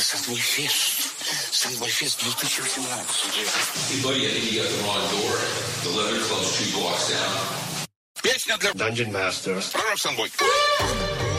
Это Sunboy-фест 2018. Hey, buddy, I think you got the wrong door. The Leather Club's 2 blocks down. Песня для Dungeon Masters. Пророк Sunboy.